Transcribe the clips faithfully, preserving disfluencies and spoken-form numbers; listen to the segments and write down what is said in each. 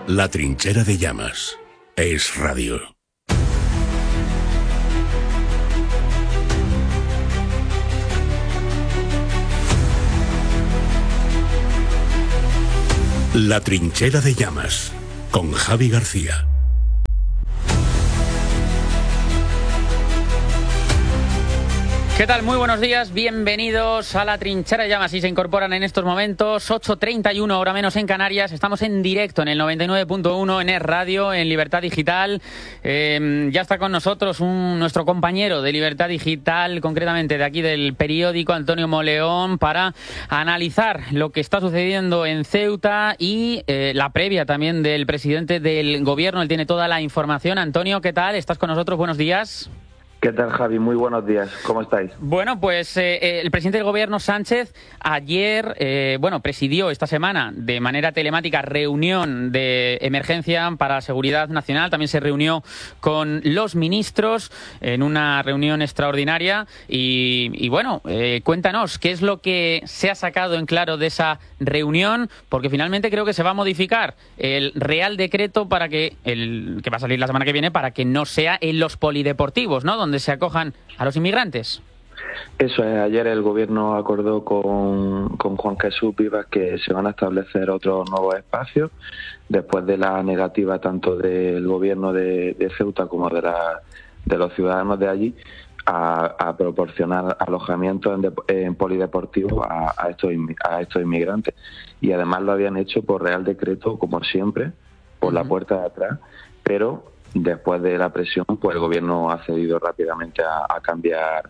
La Trinchera de Llamas. Es radio. La Trinchera de Llamas, con Javi García. ¿Qué tal? Muy buenos días, bienvenidos a La Trinchera de Llamas. Y se incorporan en estos momentos, ocho treinta y uno, hora menos en Canarias. Estamos en directo en el noventa y nueve punto uno, en Es Radio, en Libertad Digital. Eh, ya está con nosotros un, nuestro compañero de Libertad Digital, concretamente de aquí del periódico, Antonio Moleón, para analizar lo que está sucediendo en Ceuta y eh, la previa también del presidente del gobierno. Él tiene toda la información. Antonio, ¿qué tal? ¿Estás con nosotros? Buenos días. ¿Qué tal, Javi? Muy buenos días. ¿Cómo estáis? Bueno, pues eh, el presidente del gobierno, Sánchez, ayer, eh, bueno, presidió esta semana de manera telemática reunión de emergencia para la seguridad nacional. También se reunió con los ministros en una reunión extraordinaria. Y, y bueno, eh, cuéntanos, ¿qué es lo que se ha sacado en claro de esa reunión? Porque finalmente creo que se va a modificar el Real Decreto para que, el que va a salir la semana que viene, para que no sea en los polideportivos, ¿no?, donde se acojan a los inmigrantes. Eso es, ayer el gobierno acordó con, con Juan Jesús Vivas que se van a establecer otros nuevos espacios después de la negativa tanto del gobierno de, de Ceuta como de, la, de los ciudadanos de allí a, a proporcionar alojamiento en, de, en polideportivos a, a, estos, a estos inmigrantes. Y además lo habían hecho por Real Decreto, como siempre, por uh-huh. la puerta de atrás, pero después de la presión, pues el gobierno ha cedido rápidamente a, a cambiar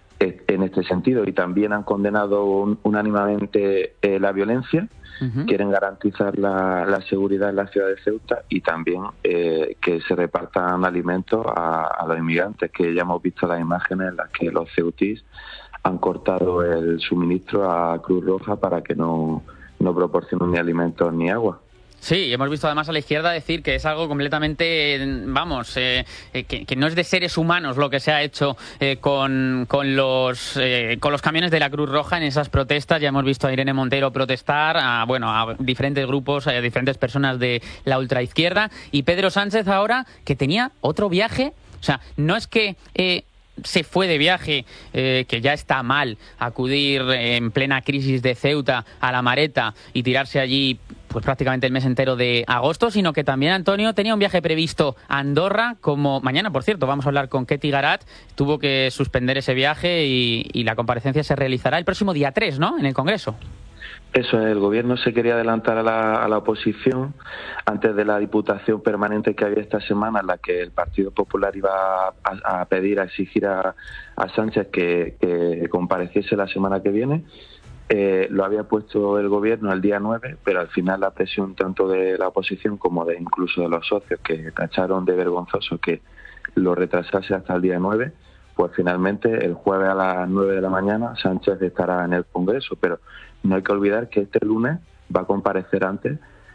en este sentido, y también han condenado un, unánimemente eh, la violencia. Uh-huh. Quieren garantizar la, la seguridad en la ciudad de Ceuta y también eh, que se repartan alimentos a, a los inmigrantes, que ya hemos visto las imágenes en las que los ceutís han cortado el suministro a Cruz Roja para que no, no proporcionen ni alimentos ni agua. Sí, hemos visto además a la izquierda decir que es algo completamente, vamos, eh, que, que no es de seres humanos lo que se ha hecho eh, con, con, los, eh, con los camiones de la Cruz Roja en esas protestas. Ya hemos visto a Irene Montero protestar, a, bueno, a diferentes grupos, a diferentes personas de la ultraizquierda. Y Pedro Sánchez ahora, que tenía otro viaje, o sea, no es que... Eh, se fue de viaje, eh, que ya está mal acudir en plena crisis de Ceuta a La Mareta y tirarse allí pues prácticamente el mes entero de agosto, sino que también Antonio tenía un viaje previsto a Andorra, como mañana, por cierto, vamos a hablar con Ketty Garat, tuvo que suspender ese viaje y, y la comparecencia se realizará el próximo día tres, ¿no?, en el Congreso. Eso es, el gobierno se quería adelantar a la, a la oposición antes de la diputación permanente que había esta semana, en la que el Partido Popular iba a, a pedir, a exigir a, a Sánchez que, que compareciese la semana que viene. Eh, lo había puesto el gobierno el día nueve, pero al final la presión tanto de la oposición como de incluso de los socios, que tacharon de vergonzoso que lo retrasase hasta el día nueve, pues finalmente el jueves a las nueve de la mañana Sánchez estará en el Congreso, pero no hay que olvidar que este lunes va a comparecer antes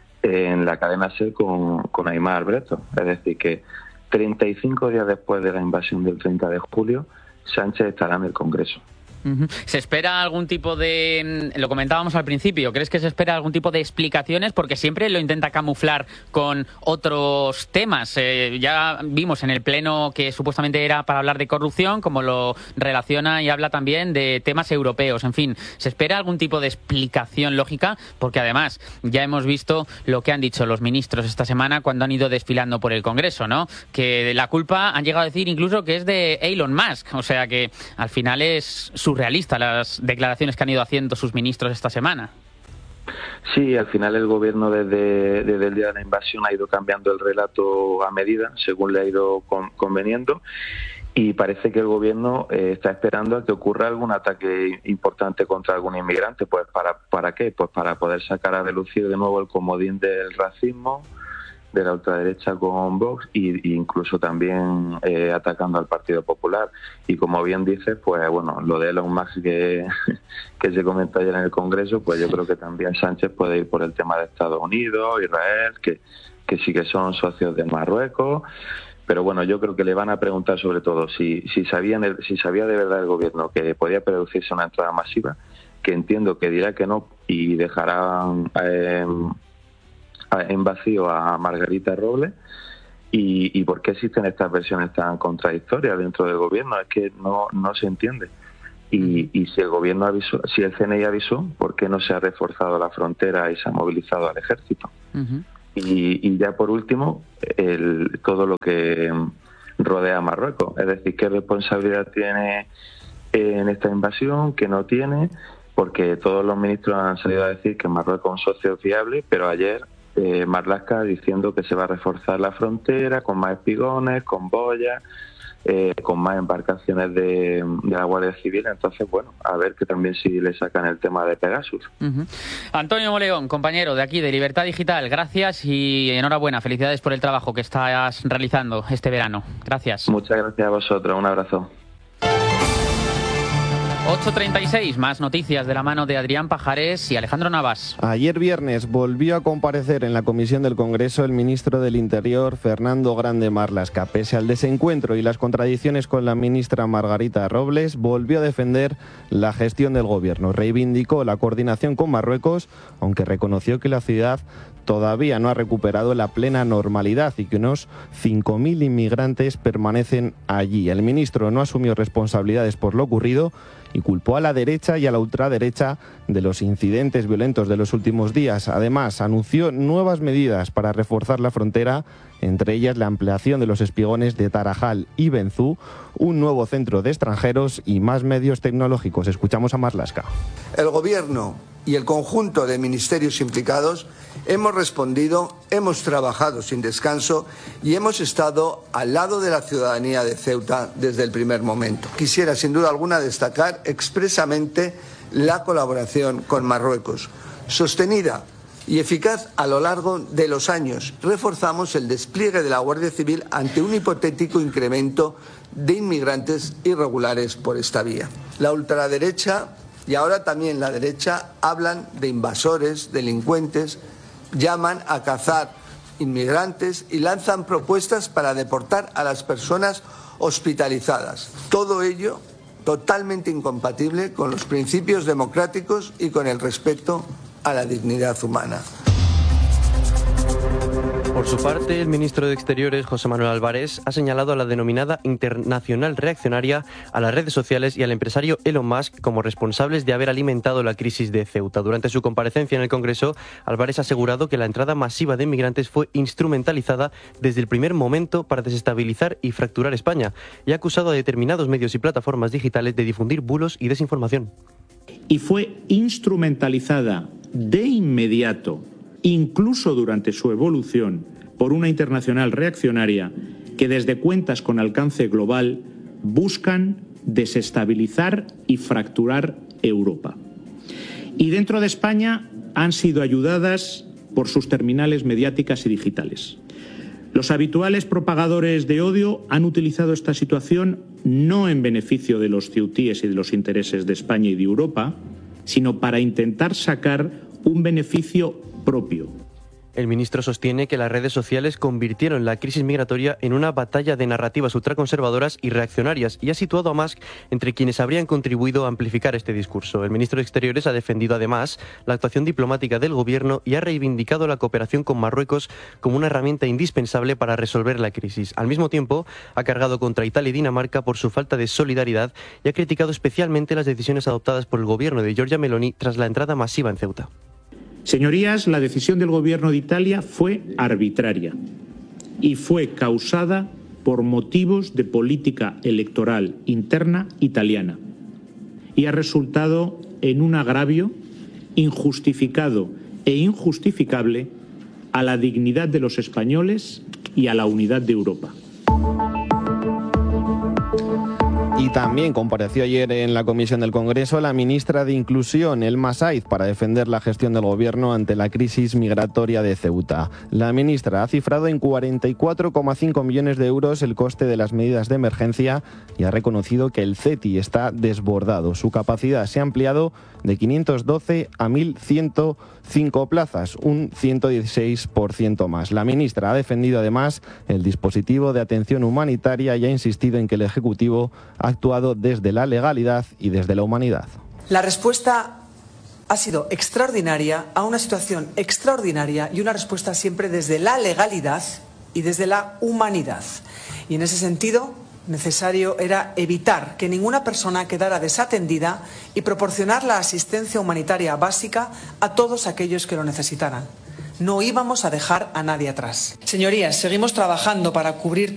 en la cadena SER con, con Aimar Breto. Es decir, que treinta y cinco días después de la invasión del treinta de julio, Sánchez estará en el Congreso. ¿Se espera algún tipo de, lo comentábamos al principio, crees que se espera algún tipo de explicaciones? Porque siempre lo intenta camuflar con otros temas. Eh, ya vimos en el pleno que supuestamente era para hablar de corrupción, como lo relaciona y habla también de temas europeos. En fin, ¿se espera algún tipo de explicación lógica? Porque además ya hemos visto lo que han dicho los ministros esta semana cuando han ido desfilando por el Congreso, ¿no? Que la culpa han llegado a decir incluso que es de Elon Musk. O sea que al final es su realista las declaraciones que han ido haciendo sus ministros esta semana. Sí, al final el gobierno desde, desde el día de la invasión ha ido cambiando el relato a medida, según le ha ido con, conveniendo, y parece que el gobierno eh, está esperando a que ocurra algún ataque importante contra algún inmigrante. Pues ¿para, para qué? Pues para poder sacar a relucir de nuevo el comodín del racismo, de la ultraderecha con Vox e incluso también eh, atacando al Partido Popular. Y como bien dices, pues bueno, lo de Elon Musk que, que se comentó ayer en el Congreso, pues yo creo que también Sánchez puede ir por el tema de Estados Unidos, Israel, que, que sí que son socios de Marruecos. Pero bueno, yo creo que le van a preguntar sobre todo si, si, sabían el, si sabía de verdad el gobierno que podía producirse una entrada masiva, que entiendo que dirá que no y dejarán... Eh, en vacío a Margarita Robles. Y, y por qué existen estas versiones tan contradictorias dentro del gobierno, es que no, no se entiende. Y, y si el gobierno avisó, si el C N I avisó, ¿por qué no se ha reforzado la frontera y se ha movilizado al ejército? Uh-huh. y, y ya por último, el, todo lo que rodea a Marruecos, es decir, qué responsabilidad tiene en esta invasión, qué no tiene, porque todos los ministros han salido a decir que Marruecos es un socio fiable, pero ayer Eh, Marlaska diciendo que se va a reforzar la frontera con más espigones, con boyas, eh, con más embarcaciones de, de la Guardia Civil. Entonces, bueno, a ver que también si le sacan el tema de Pegasus. Uh-huh. Antonio Moleón, compañero de aquí de Libertad Digital, gracias y enhorabuena, felicidades por el trabajo que estás realizando este verano. Gracias. Muchas gracias a vosotros, un abrazo. ocho treinta y seis, más noticias de la mano de Adrián Pajares y Alejandro Navas. Ayer viernes volvió a comparecer en la Comisión del Congreso el ministro del Interior, Fernando Grande Marlaska. Pese al desencuentro y las contradicciones con la ministra Margarita Robles, volvió a defender la gestión del gobierno. Reivindicó la coordinación con Marruecos, aunque reconoció que la ciudad todavía no ha recuperado la plena normalidad y que unos cinco mil inmigrantes permanecen allí. El ministro no asumió responsabilidades por lo ocurrido y culpó a la derecha y a la ultraderecha de los incidentes violentos de los últimos días. Además, anunció nuevas medidas para reforzar la frontera, entre ellas la ampliación de los espigones de Tarajal y Benzú, un nuevo centro de extranjeros y más medios tecnológicos. Escuchamos a Marlaska. El Gobierno y el conjunto de ministerios implicados hemos respondido, hemos trabajado sin descanso y hemos estado al lado de la ciudadanía de Ceuta desde el primer momento. Quisiera, sin duda alguna, destacar expresamente la colaboración con Marruecos, sostenida y eficaz a lo largo de los años. Reforzamos el despliegue de la Guardia Civil ante un hipotético incremento de inmigrantes irregulares por esta vía. La ultraderecha y ahora también la derecha hablan de invasores, delincuentes, llaman a cazar inmigrantes y lanzan propuestas para deportar a las personas hospitalizadas. Todo ello totalmente incompatible con los principios democráticos y con el respeto a la dignidad humana. Por su parte, el ministro de Exteriores, José Manuel Álvarez, ha señalado a la denominada internacional reaccionaria, a las redes sociales y al empresario Elon Musk como responsables de haber alimentado la crisis de Ceuta. Durante su comparecencia en el Congreso, Álvarez ha asegurado que la entrada masiva de inmigrantes fue instrumentalizada desde el primer momento para desestabilizar y fracturar España, y ha acusado a determinados medios y plataformas digitales de difundir bulos y desinformación. Y fue instrumentalizada de inmediato, incluso durante su evolución, por una internacional reaccionaria que desde cuentas con alcance global buscan desestabilizar y fracturar Europa. Y dentro de España han sido ayudadas por sus terminales mediáticas y digitales. Los habituales propagadores de odio han utilizado esta situación no en beneficio de los ceutíes y de los intereses de España y de Europa, sino para intentar sacar un beneficio propio. El ministro sostiene que las redes sociales convirtieron la crisis migratoria en una batalla de narrativas ultraconservadoras y reaccionarias y ha situado a Musk entre quienes habrían contribuido a amplificar este discurso. El ministro de Exteriores ha defendido además la actuación diplomática del gobierno y ha reivindicado la cooperación con Marruecos como una herramienta indispensable para resolver la crisis. Al mismo tiempo, ha cargado contra Italia y Dinamarca por su falta de solidaridad y ha criticado especialmente las decisiones adoptadas por el gobierno de Giorgia Meloni tras la entrada masiva en Ceuta. Señorías, la decisión del gobierno de Italia fue arbitraria y fue causada por motivos de política electoral interna italiana y ha resultado en un agravio injustificado e injustificable a la dignidad de los españoles y a la unidad de Europa. Y también compareció ayer en la Comisión del Congreso la ministra de Inclusión, Elma Saiz, para defender la gestión del gobierno ante la crisis migratoria de Ceuta. La ministra ha cifrado en cuarenta y cuatro coma cinco millones de euros el coste de las medidas de emergencia y ha reconocido que el CETI está desbordado. Su capacidad se ha ampliado de quinientos doce a mil ciento cinco plazas, un ciento dieciséis por ciento más. La ministra ha defendido además el dispositivo de atención humanitaria y ha insistido en que el Ejecutivo ha actuado desde la legalidad y desde la humanidad. La respuesta ha sido extraordinaria, a una situación extraordinaria y una respuesta siempre desde la legalidad y desde la humanidad. Y en ese sentido, necesario era evitar que ninguna persona quedara desatendida y proporcionar la asistencia humanitaria básica a todos aquellos que lo necesitaran. No íbamos a dejar a nadie atrás. Señorías, seguimos trabajando para cubrir